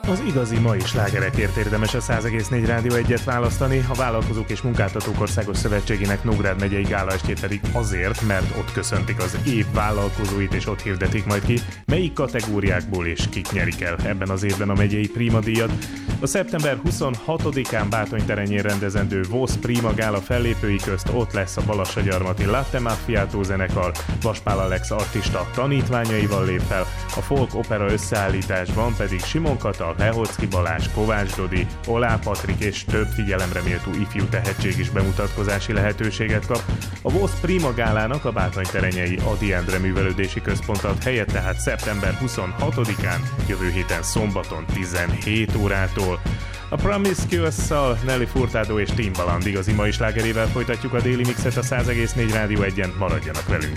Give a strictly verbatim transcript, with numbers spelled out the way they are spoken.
Az igazi mai slágerekért érdemes a száz egész négy Rádió egyet választani, a Vállalkozók és Munkáltatók Országos Szövetségének Nógrád megyei gálaestjét pedig azért, mert ott köszöntik az év vállalkozóit, és ott hirdetik majd ki, melyik kategóriákból és kik nyerik el ebben az évben a megyei Prima díjat. A szeptember huszonhatodikán Bátonyterenyén rendezendő VOSZ Prima gála fellépői közt ott lesz a Balassagyarmati Latte Macchiato zenekar, Vaspál Alex artista tanítványaival lép fel, a folk opera összeállításban pedig Simon Kata, Lehocki Balázs, Kovács Dodi, Olá Patrik és több figyelemre méltó ifjú tehetség is bemutatkozási lehetőséget kap. A VOSZ Prima gálának a Bátonyterenyei Ady Endre Művelődési Központ ad helyet, tehát szeptember huszonhatodikán, jövő héten szombaton tizenhét órától. A Promiscuous-szal, Nelly Furtado és Timbaland igazi mai slágerével folytatjuk a déli mixet a száz egész négy Rádió egyen, maradjanak velünk!